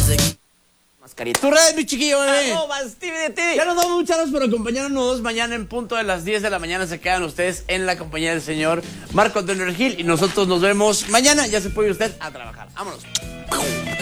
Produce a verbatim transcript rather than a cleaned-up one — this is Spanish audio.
Mascarita. Tu red, mi chiquillo, bebé. Arroba Stevie de ti. Ya nos vamos, muchas gracias por acompañarnos. Mañana en punto de las diez de la mañana se quedan ustedes en la compañía del señor Marco Antonio Regil. Y nosotros nos vemos mañana. Ya se puede ir usted a trabajar. Vámonos.